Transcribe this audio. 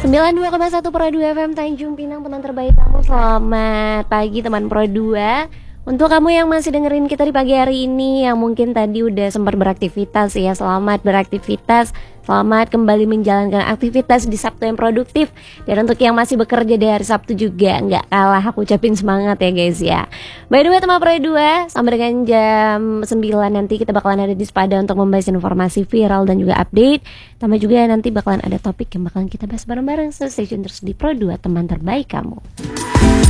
92,1 Pro 2 FM Tanjung Pinang, penonton terbaik kamu. Selamat pagi teman Pro 2. Untuk kamu yang masih dengerin kita di pagi hari ini, yang mungkin tadi udah sempat beraktivitas ya, selamat beraktivitas. Selamat kembali menjalankan aktivitas di Sabtu yang produktif. Dan untuk yang masih bekerja di hari Sabtu juga, nggak kalah aku ucapin semangat ya guys ya. By the way teman Pro 2, sampai dengan jam 9 nanti kita bakalan ada di Sepada untuk membahas informasi viral dan juga update. Tambah juga nanti bakalan ada topik yang bakalan kita bahas bareng-bareng. So stay tune terus di Pro 2, teman terbaik kamu.